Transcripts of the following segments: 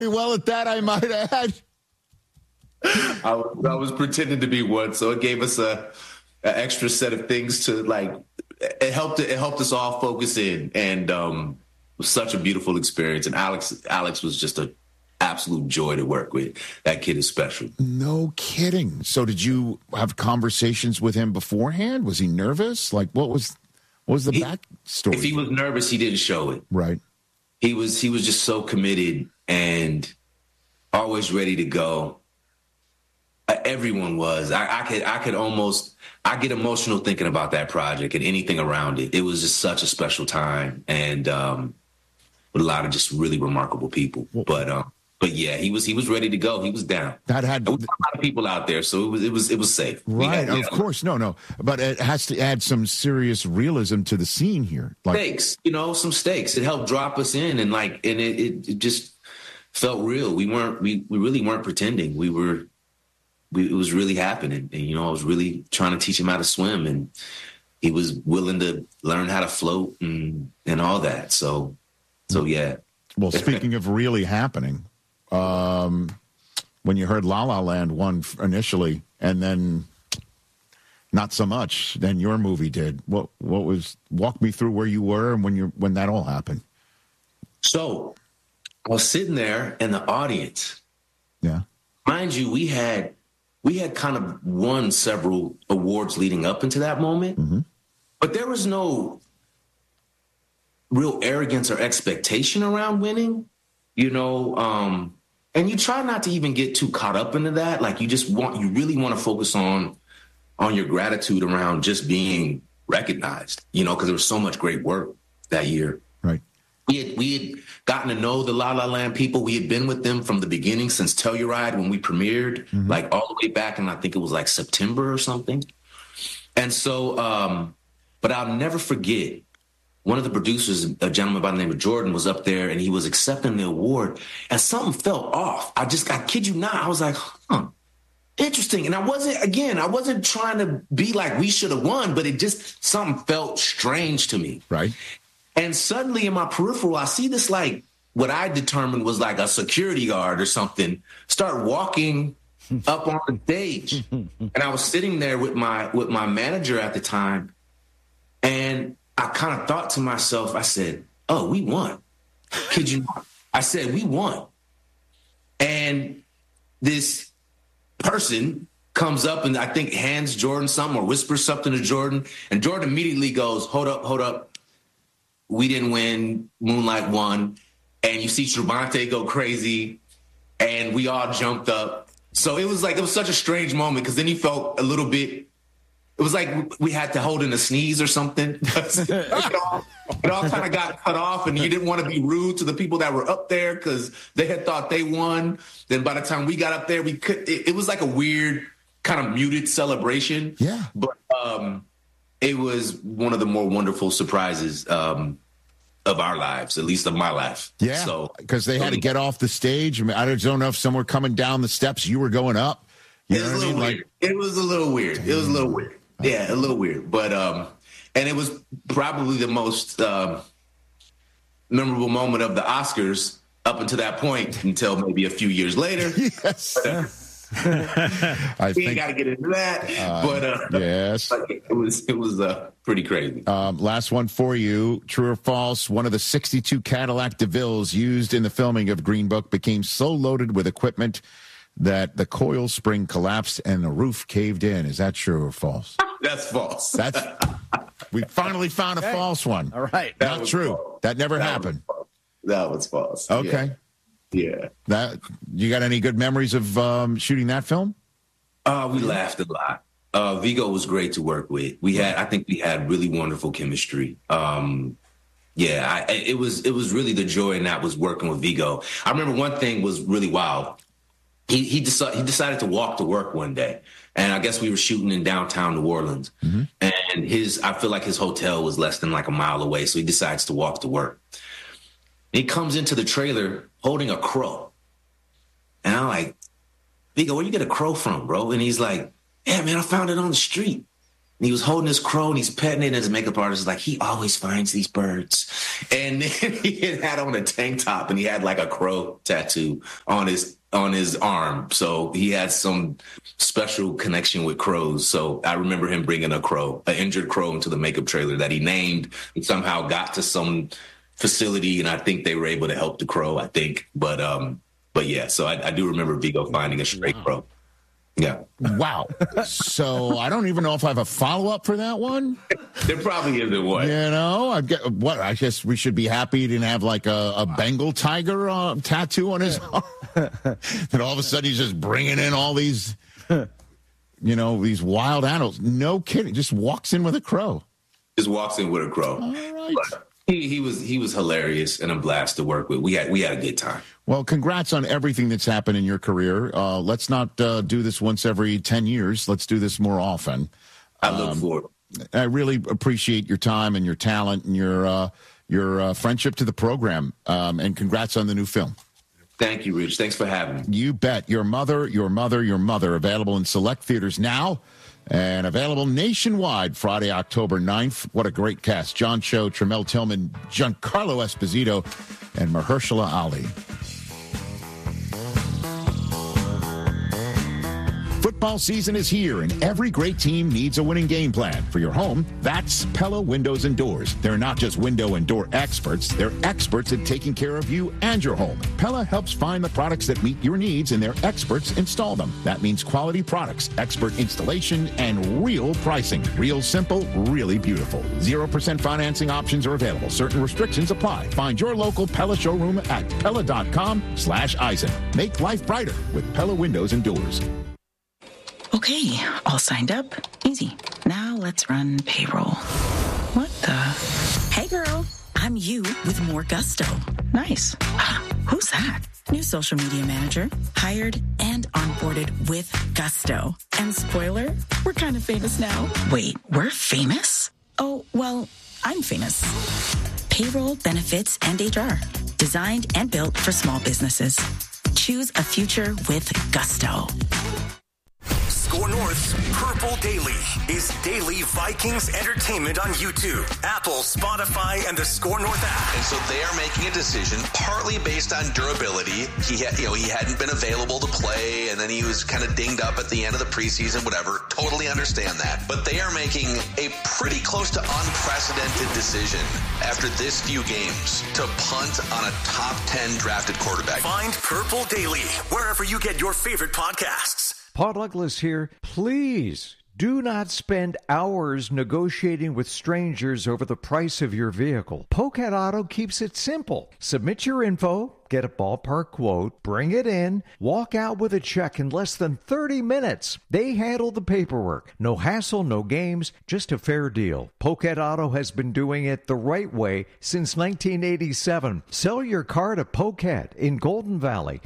well at that, I might add. I was pretending to be one, so it gave us an extra set of things to like. It helped us all focus in, and it was such a beautiful experience. And Alex was just an absolute joy to work with. That kid is special. No kidding. So did you have conversations with him beforehand? Was he nervous? Like, what was the backstory? If he was nervous, he didn't show it. Right. He was just so committed and always ready to go. Everyone was. I get emotional thinking about that project and anything around it. It was just such a special time, and with a lot of just really remarkable people. But yeah, he was ready to go. He was down. That had a lot of people out there, so it was safe. Right, of course, no, but it has to add some serious realism to the scene here. Like stakes, some stakes. It helped drop us in, and it just felt real. We really weren't pretending. It was really happening. And, I was really trying to teach him how to swim, and he was willing to learn how to float and all that. So yeah. Well, speaking of really happening, when you heard La La Land won initially and then not so much, then your movie did. Walk me through where you were and when that all happened. So I was sitting there in the audience. Yeah. Mind you, we had kind of won several awards leading up into that moment, but there was no real arrogance or expectation around winning, and you try not to even get too caught up into that. Like you really want to focus on your gratitude around just being recognized, because there was so much great work that year. Right. We had gotten to know the La La Land people. We had been with them from the beginning since Telluride when we premiered, like all the way back in, I think it was like September or something. And so, but I'll never forget, one of the producers, a gentleman by the name of Jordan, was up there and he was accepting the award and something felt off. I kid you not. I was like, interesting. And I wasn't trying to be like we should have won, but something felt strange to me. Right. And suddenly in my peripheral, I see this, like, what I determined was like a security guard or something start walking up on the stage. And I was sitting there with my manager at the time. And I kind of thought to myself, I said, oh, we won. Kid you not? I said, we won. And this person comes up and I think hands Jordan something or whispers something to Jordan. And Jordan immediately goes, hold up. We didn't win. Moonlight won. And you see Trevante go crazy. And we all jumped up. So it was such a strange moment because then he felt a little bit, it was like we had to hold in a sneeze or something. It all kind of got cut off and you didn't want to be rude to the people that were up there because they had thought they won. Then by the time we got up there, it was like a weird kind of muted celebration. Yeah. But it was one of the more wonderful surprises of our lives, at least of my life. Yeah, so because they had to get off the stage. I mean, I don't know if some were coming down the steps, you were going up. You know what I mean? Like, it was a little weird. It was a little weird. Yeah, a little weird. But and it was probably the most memorable moment of the Oscars up until that point, until maybe a few years later. Yes. We ain't got to get into that, but yes, it was pretty crazy. Last one for you: true or false? One of the 62 Cadillac DeVilles used in the filming of Green Book became so loaded with equipment that the coil spring collapsed and the roof caved in. Is that true or false? That's false. We finally found a false one. All right, not true. False. That never happened. That was false. Okay. Yeah. That you got any good memories of shooting that film? We laughed a lot. Viggo was great to work with. I think we had really wonderful chemistry. It was really the joy in that was working with Viggo. I remember one thing was really wild. He decided to walk to work one day, and I guess we were shooting in downtown New Orleans, and I feel like his hotel was less than like a mile away, so he decides to walk to work. He comes into the trailer holding a crow. And I'm like, Viggo, where you get a crow from, bro? And he's like, yeah, man, I found it on the street. And he was holding his crow and he's petting it. And his makeup artist is like, he always finds these birds. And then he had on a tank top and he had like a crow tattoo on his arm. So he had some special connection with crows. So I remember him bringing an injured crow into the makeup trailer that he named and somehow got to some facility. And I think they were able to help the crow, I think. But yeah, so I do remember Vigo finding a stray crow. Yeah. Wow. So I don't even know if I have a follow-up for that one. There probably isn't one. I guess we should be happy he didn't have like a Bengal tiger tattoo on his arm. And all of a sudden he's just bringing in all these, these wild animals. No kidding. Just walks in with a crow. Just walks in with a crow. All right. But he was hilarious and a blast to work with. We had a good time. Well, congrats on everything that's happened in your career. Let's not do this once every 10 years. Let's do this more often. I look forward. I really appreciate your time and your talent and your friendship to the program. And congrats on the new film. Thank you, Rich. Thanks for having me. You bet. Your Mother, Your Mother, Your Mother. Available in select theaters now and available nationwide Friday, October 9th. What a great cast. John Cho, Tramel Tillman, Giancarlo Esposito, and Mahershala Ali. Football season is here, and every great team needs a winning game plan. For your home, that's Pella Windows and Doors. They're not just window and door experts. They're experts at taking care of you and your home. Pella helps find the products that meet your needs, and their experts install them. That means quality products, expert installation, and real pricing. Real simple, really beautiful. 0% financing options are available. Certain restrictions apply. Find your local Pella showroom at Pella.com/Eisen. Make life brighter with Pella Windows and Doors. Okay, all signed up. Easy. Now let's run payroll. What the? Hey girl, I'm you with more gusto. Nice. Who's that? New social media manager. Hired and onboarded with gusto. And spoiler, we're kind of famous now. Wait, we're famous? Oh, well, I'm famous. Payroll, benefits, and HR. Designed and built for small businesses. Choose a future with gusto. Score North's Purple Daily is daily Vikings entertainment on YouTube, Apple, Spotify, and the Score North app. And so they are making a decision partly based on durability. He hadn't been available to play, and then he was kind of dinged up at the end of the preseason, whatever. Totally understand that. But they are making a pretty close to unprecedented decision after this few games to punt on a top 10 drafted quarterback. Find Purple Daily wherever you get your favorite podcasts. Paul Douglas here. Please do not spend hours negotiating with strangers over the price of your vehicle. Pocat Auto keeps it simple. Submit your info, get a ballpark quote, bring it in, walk out with a check in less than 30 minutes. They handle the paperwork. No hassle, no games, just a fair deal. Pocat Auto has been doing it the right way since 1987. Sell your car to Pocat in Golden Valley.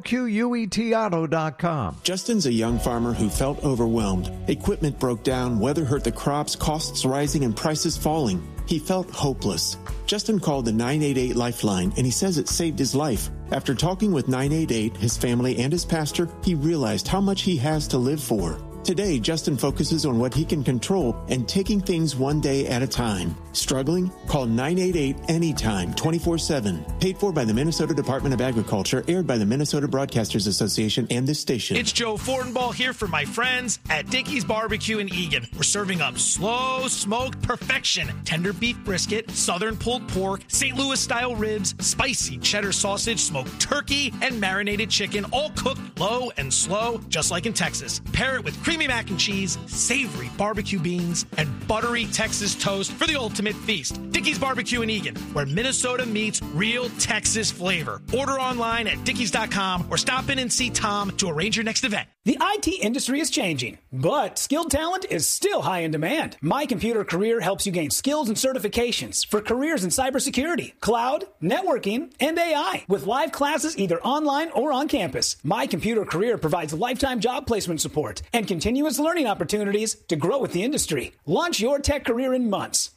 POQUETauto.com. Justin's a young farmer who felt overwhelmed. Equipment broke down, weather hurt the crops, costs rising, and prices falling. He felt hopeless. Justin called the 988 Lifeline, and he says it saved his life. After talking with 988, his family, and his pastor, he realized how much he has to live for. Today, Justin focuses on what he can control and taking things one day at a time. Struggling? Call 988 anytime, 24/7. Paid for by the Minnesota Department of Agriculture, aired by the Minnesota Broadcasters Association and this station. It's Joe Fortenbaugh here for my friends at Dickey's Barbecue in Eagan. We're serving up slow smoked perfection, tender beef brisket, southern pulled pork, St. Louis style ribs, spicy cheddar sausage, smoked turkey, and marinated chicken, all cooked low and slow, just like in Texas. Pair it with creamy mac and cheese, savory barbecue beans, and buttery Texas toast for the ultimate feast. Dickey's Barbecue in Eagan, where Minnesota meets real Texas flavor. Order online at dickeys.com or stop in and see Tom to arrange your next event. The IT industry is changing, but skilled talent is still high in demand. My Computer Career helps you gain skills and certifications for careers in cybersecurity, cloud, networking, and AI, with live classes either online or on campus. My Computer Career provides lifetime job placement support and continuous learning opportunities to grow with the industry. Launch your tech career in months.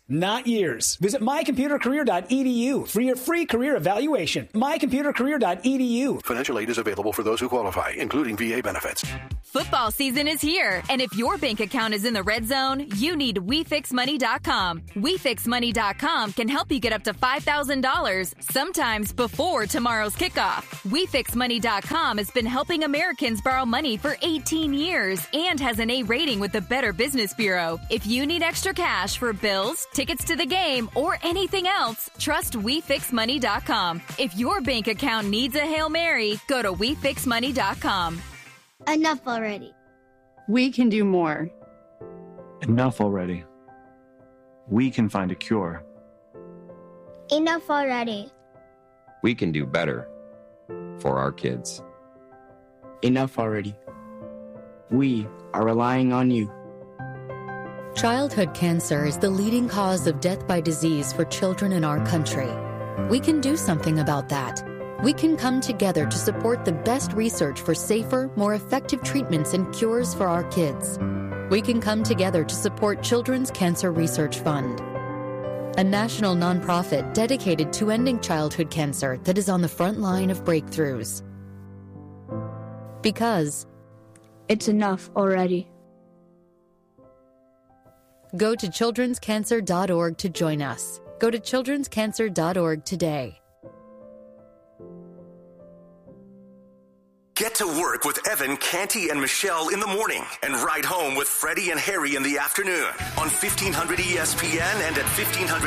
not years. Visit mycomputercareer.edu for your free career evaluation. mycomputercareer.edu. Financial aid is available for those who qualify, including VA benefits. Football season is here, and if your bank account is in the red zone, you need WeFixMoney.com. WeFixMoney.com can help you get up to $5,000, sometimes before tomorrow's kickoff. WeFixMoney.com has been helping Americans borrow money for 18 years and has an A rating with the Better Business Bureau. If you need extra cash for bills, tickets to the game, or anything else, trust WeFixMoney.com. If your bank account needs a Hail Mary, go to WeFixMoney.com. Enough already. We can do more. Enough already. We can find a cure. Enough already. We can do better for our kids. Enough already. We are relying on you. Childhood cancer is the leading cause of death by disease for children in our country. We can do something about that. We can come together to support the best research for safer, more effective treatments and cures for our kids. We can come together to support Children's Cancer Research Fund, a national nonprofit dedicated to ending childhood cancer that is on the front line of breakthroughs. Because it's enough already. Go to childrenscancer.org to join us. Go to childrenscancer.org today. Get to work with Evan, Canty, and Michelle in the morning and ride home with Freddie and Harry in the afternoon on 1500 ESPN and at 1500